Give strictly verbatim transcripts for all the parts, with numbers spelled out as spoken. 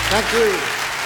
Thank you.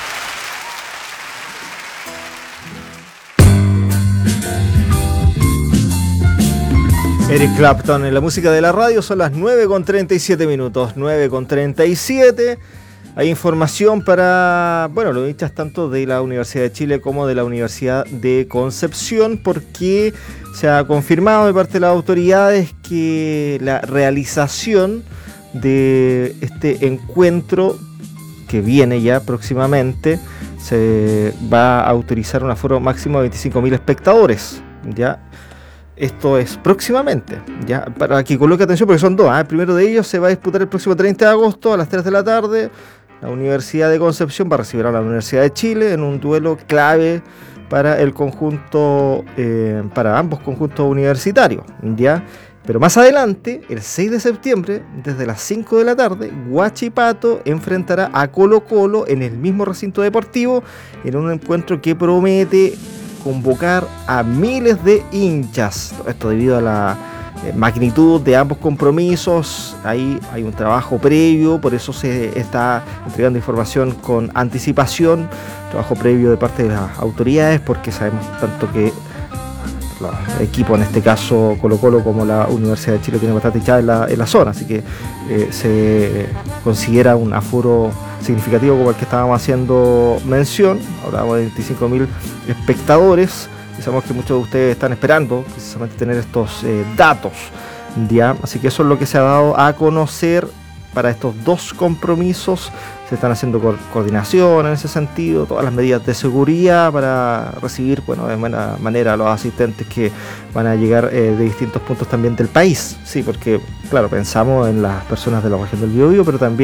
Eric Clapton en la música de la radio. Son las nueve con treinta y siete minutos, nueve con treinta y siete. Hay información para, bueno, los hinchas tanto de la Universidad de Chile como de la Universidad de Concepción, porque se ha confirmado de parte de las autoridades que la realización de este encuentro, que viene ya próximamente, se va a autorizar un aforo máximo de veinticinco mil espectadores, ¿ya? Esto es próximamente, ya, para que coloque atención porque son dos, ¿eh? El primero de ellos se va a disputar el próximo treinta de agosto a las tres de la tarde. La Universidad de Concepción va a recibir a la Universidad de Chile en un duelo clave para el conjunto, eh, para ambos conjuntos universitarios, ¿ya? Pero más adelante, el seis de septiembre, desde las cinco de la tarde, Huachipato enfrentará a Colo Colo en el mismo recinto deportivo en un encuentro que promete convocar a miles de hinchas. Esto debido a la eh, magnitud de ambos compromisos. Ahí hay un trabajo previo, por eso se está entregando información con anticipación, trabajo previo de parte de las autoridades, porque sabemos tanto que el equipo, en este caso Colo Colo, como la Universidad de Chile, tiene bastante hinchada en la, en la zona, así que eh, se considera un aforo significativo como el que estábamos haciendo mención. Hablamos de veinticinco mil espectadores y sabemos que muchos de ustedes están esperando precisamente tener estos eh, datos, ¿ya? Así que eso es lo que se ha dado a conocer para estos dos compromisos. Se están haciendo co- coordinación en ese sentido, todas las medidas de seguridad para recibir, bueno, de buena manera a los asistentes que van a llegar eh, de distintos puntos también del país. Sí, porque, claro, pensamos en las personas de la región del Biobío, pero también